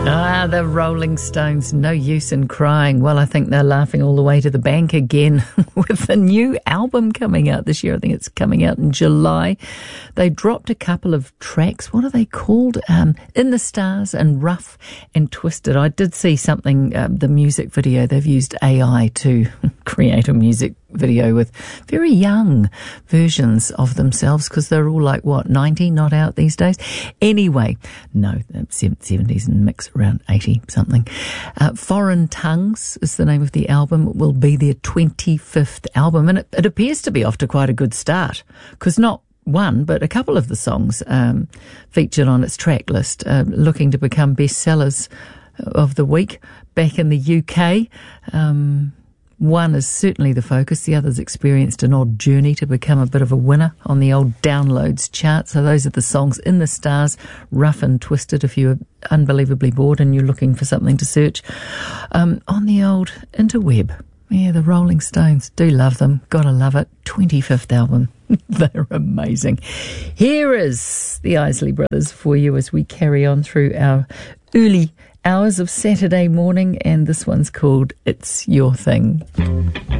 The Rolling Stones, No Use in Crying. Well, I think they're laughing all the way to the bank again with a new album coming out this year. I think it's coming out in July. They dropped a couple of tracks. What are they called? In the Stars and Rough and Twisted. I did see something, the music video. They've used AI to create a music video with very young versions of themselves because they're all like, 90, not out these days? Anyway, no, 70s and mix around 80 something. Foreign Tongues is the name of the album. It will be their 25th album, and it appears to be off to quite a good start because not one, but a couple of the songs featured on its track list, looking to become bestsellers of the week back in the UK. One is certainly the focus. The other's experienced an odd journey to become a bit of a winner on the old downloads chart. So those are the songs: In the Stars, Rough and Twisted, if you're unbelievably bored and you're looking for something to search on the old interweb. Yeah, the Rolling Stones. Do love them. Gotta love it. 25th album. They're amazing. Here is the Isley Brothers for you as we carry on through our early hours of Saturday morning, and this one's called It's Your Thing.